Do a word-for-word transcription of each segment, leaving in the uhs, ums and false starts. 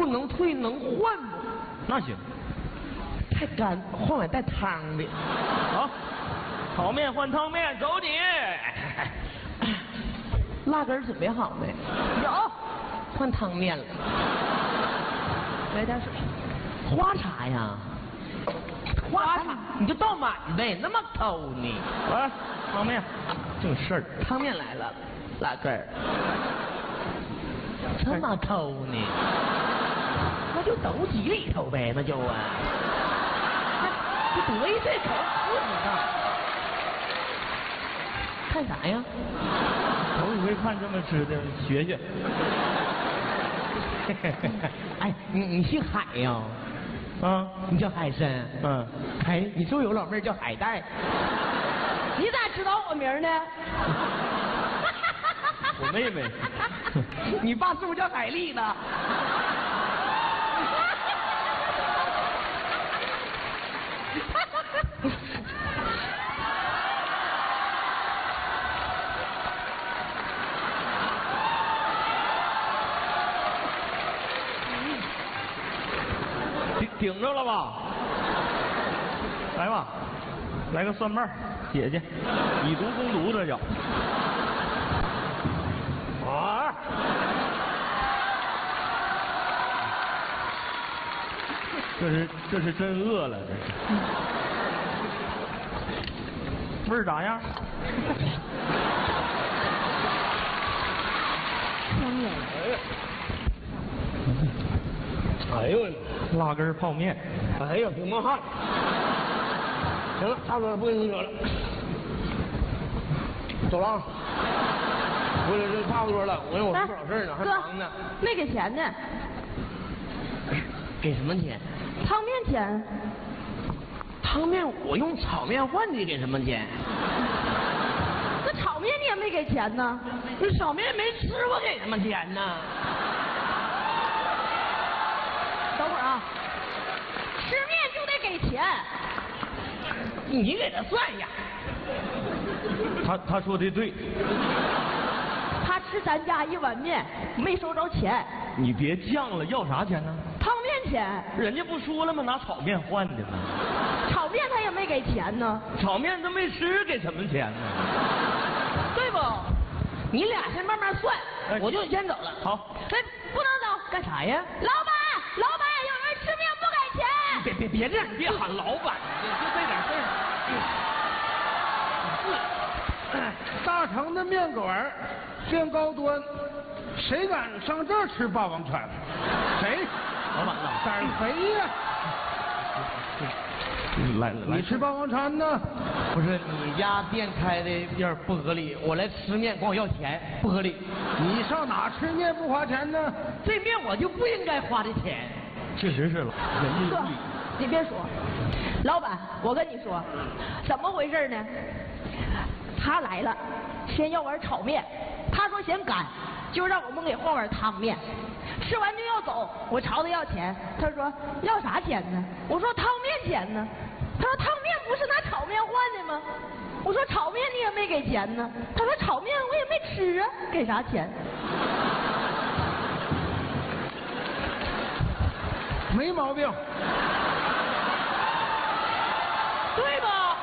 不能退，能换不？ 那行。 太干，换碗带汤的。 好，炒面换汤面，走你。 辣根准备好没？有，换汤面了。来点水。花茶呀？花茶，你就倒满呗，那么抠呢？ 来，汤面，正事儿。 汤面来了，辣根儿。这么抠呢？那就都挤里头呗，那就啊。这得意这口不知道。看啥呀？ 头一回看这么吃的，学学。 哎，你你姓海呀？ 啊， 你叫海参？ 嗯。 哎，你是不是有老妹儿叫海带？ 你咋知道我名呢？ 我妹妹。 你爸是不是叫海丽呢？ 顶顶着了吧？来吧，来个蒜瓣，姐姐，以毒攻毒，这叫。啊！这是这是真饿了，这是。味儿咋样？ 哎呦， 辣根泡面。 哎呦，挺冒汗。行了，差不多了，不跟你说了，走了啊。回来就差不多了，我有不少事呢，还忙呢。 没给钱呢。 给什么钱？ 汤面钱。 汤面我用炒面换的，给什么钱？ 那炒面你也没给钱呢。 你炒面没吃过，给什么钱呢？ 等会儿啊，吃面就得给钱。 你给他算呀。 他他说的对。 他吃咱家一碗面，没收着钱。 你别犟了，要啥钱呢？ 汤面钱。 人家不说了吗？拿炒面换的吗？ 炒面他也没给钱呢。 炒面他没吃，给什么钱呢？ 对不？你俩先慢慢算， 哎、 我就先走了。 好。 哎，不能走。 干啥呀？ 老板，老板，有人吃面不给钱。 别别别这样，别喊老板，就这点事儿。 大成的面馆偏高端，谁敢上这儿吃霸王餐？谁？ 老板呢？ 胆儿肥呀！ 来来， 你吃霸王餐呢？ 不是你家店开的有点不合理，我来吃面管我要钱，不合理。 你上哪吃面不花钱呢？ 这面我就不应该花的钱。 确实是了，人家哥，你别说，老板，我跟你说，怎么回事呢？他来了，先要碗炒面，他说嫌干，就让我们给换碗汤面。吃完就要走，我朝他要钱，他说要啥钱呢？我说汤面钱呢。他说汤面不是拿炒面换的吗？我说炒面你也没给钱呢。他说炒面我也没吃啊，给啥钱？ 没毛病， 对吧？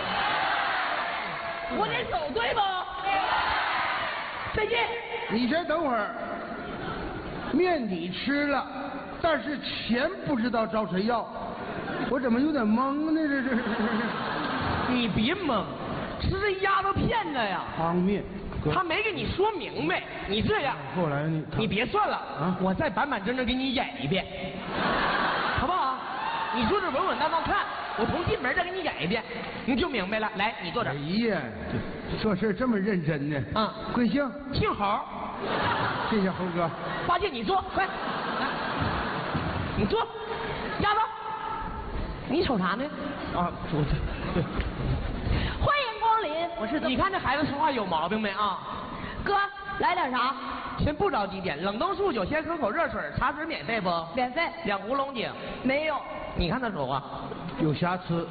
我得走，对吧？再见。 你先等会儿，面你吃了，但是钱不知道找谁要，我怎么有点懵呢？这这这你别懵，是这丫头骗子呀！ 汤面， 他没给你说明白，你这样， 后来你你别算了啊， 我再板板正正给你演一遍，好不好？你坐这稳稳当当看，我从进门再给你演一遍，你就明白了。来，你坐这儿。 哎呀，做事这么认真呢？ 啊， 贵姓？ 姓侯。 谢谢侯哥。 八戒，你坐，快，来，你坐，丫头，你瞅啥呢？ 啊，我这对。 欢迎光临，我是你看这孩子说话有毛病没啊？ 哥，来点啥？ 先不着急点，冷冻素酒，先喝口热水，茶水免费不？ 免费。 两壶龙井。 没有。 你看他说话有瑕疵。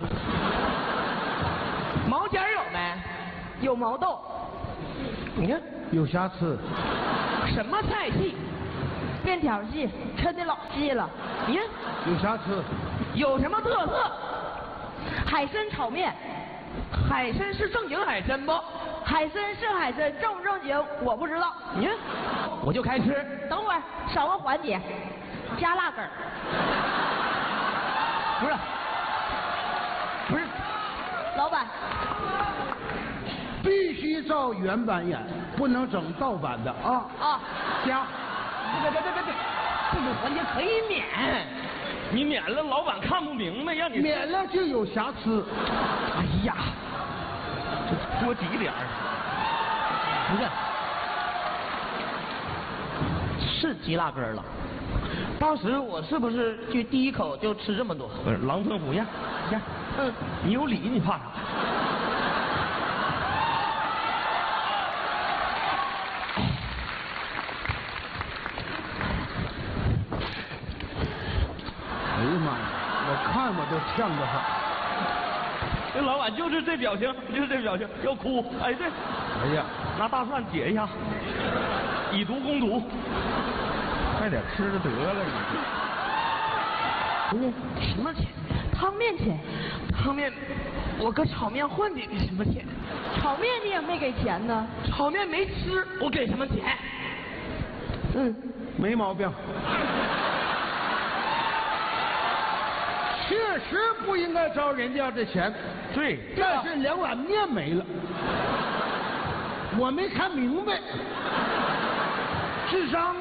毛尖有没？ 有毛豆。 你看有瑕疵。 什么菜系？ 面条细，抻的老细了。 您有瑕疵。 有什么特色？海参炒面， 海参是正经海参不？ 海参是海参，正不正经我不知道。 您我就开吃。 等会儿少个环节，加辣根儿。 不是，不是， 老板， 必须照原版演，不能整盗版的啊！ 啊， 加。 别别别别别，这个环节可以免。 你免了，老板看不明白，让你免了就有瑕疵。 哎呀，这多几点儿？ 不是，是鸡辣根了。当时我是不是就第一口就吃这么多？ 不是狼吞虎咽，行， 嗯， 你有理，你怕啥？ 哎呀妈呀，我看我都呛着他。 那老板就是这表情，就是这表情，要哭。哎，对， 哎呀， 拿大蒜解一下，以毒攻毒。快点吃了得了人家什么钱？ 汤面钱， 汤面，我搁炒面混的，给什么钱？ 炒面你也没给钱呢。 炒面没吃，我给什么钱？ 嗯， 没毛病。确实不应该招人家这钱， 你。对， 但是两碗面没了，我没看明白，智商。